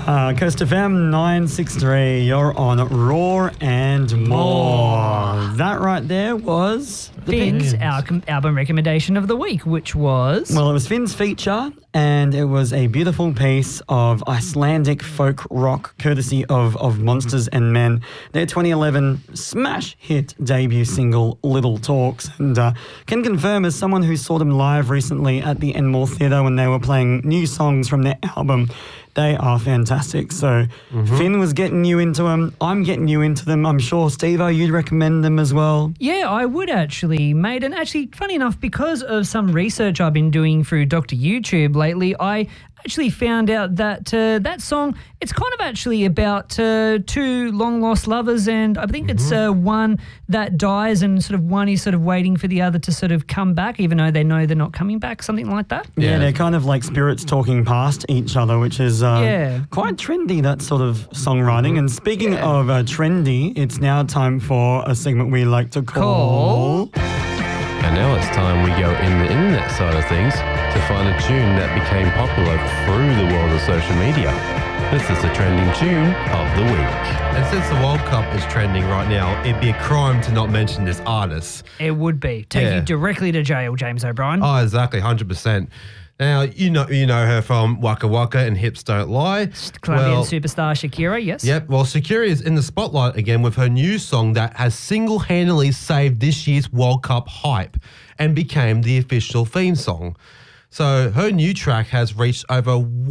Coast FM 963, you're on Raw and More. That right there was the Finn's pick. album recommendation of the week, which was... Well, it was Finn's feature, and it was a beautiful piece of Icelandic folk rock courtesy of Monsters and Men. Their 2011 smash hit debut single, Little Talks. And can confirm, as someone who saw them live recently at the Enmore Theatre when they were playing new songs from their album, they are fantastic. So Finn was getting you into them. I'm getting you into them. I'm sure, Steve-O, you'd recommend them as well. Yeah, I would actually, mate. And actually, funny enough, because of some research I've been doing through Dr. YouTube lately, I actually found out that that song, it's kind of actually about two long-lost lovers, and I think it's one that dies and sort of one is sort of waiting for the other to sort of come back, even though they know they're not coming back, something like that. Yeah, they're kind of like spirits talking past each other, which is quite trendy, that sort of songwriting. And speaking of trendy, it's now time for a segment we like to call... And now it's time we go in the internet side of things to find a tune that became popular through the world of social media. This is the trending tune of the week. And since the World Cup is trending right now, it'd be a crime to not mention this artist. It would be. Take you directly to jail, James O'Brien. Oh, exactly, 100%. Now, you know her from Waka Waka and Hips Don't Lie. Colombian superstar Shakira, yes. Yep, well, Shakira is in the spotlight again with her new song that has single-handedly saved this year's World Cup hype and became the official theme song. So her new track has reached over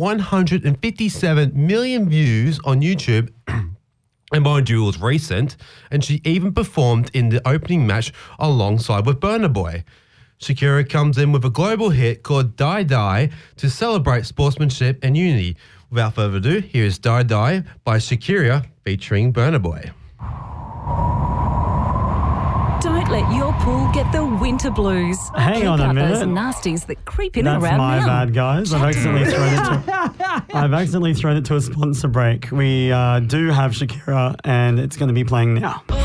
157 million views on YouTube. And mind you, it was recent, and she even performed in the opening match alongside with Burna Boy. Shakira comes in with a global hit called Die Die to celebrate sportsmanship and unity. Without further ado, here's Die Die by Shakira featuring Burna Boy. Don't let your pool get the winter blues. Hang on a minute. Those nasties that creep in That's around my now. bad, guys. I've accidentally thrown it to a sponsor break. We do have Shakira, and it's going to be playing now.